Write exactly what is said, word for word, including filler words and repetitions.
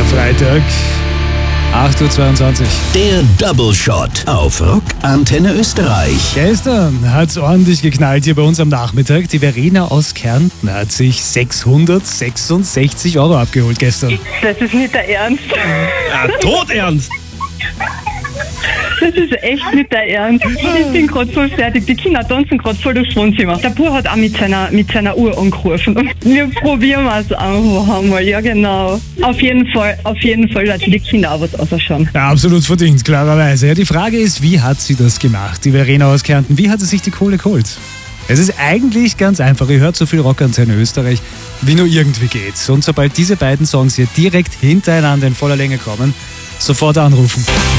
Freitag, acht Uhr zweiundzwanzig. Der Double Shot auf Rock Antenne Österreich. Gestern hat es ordentlich geknallt hier bei uns am Nachmittag. Die Verena aus Kärnten hat sich sechshundertsechsundsechzig Euro abgeholt gestern. Das ist nicht der Ernst. Ja, todernst! Das ist echt nicht der Ernst. Ich bin gerade voll fertig. Die Kinder tanzen gerade voll durchs Wohnzimmer. Der Bub hat auch mit seiner, mit seiner Uhr angerufen. Und wir probieren es einfach einmal. Ja, genau. Auf jeden Fall, auf jeden Fall, dass die Kinder auch was ausschauen. Ja, absolut verdient, klarerweise. Ja, die Frage ist, wie hat sie das gemacht, die Verena aus Kärnten? Wie hat sie sich die Kohle geholt? Es ist eigentlich ganz einfach. Ihr hört so viel Rockantenne Österreich, wie nur irgendwie geht. Und sobald diese beiden Songs hier direkt hintereinander in voller Länge kommen, sofort anrufen.